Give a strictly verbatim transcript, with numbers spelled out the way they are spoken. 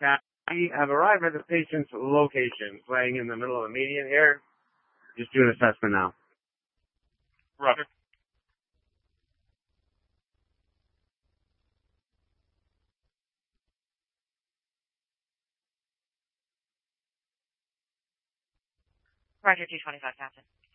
We have arrived at the patient's location, playing in the middle of the median here. Just do an assessment now. Roger. Roger, two twenty-five, Captain.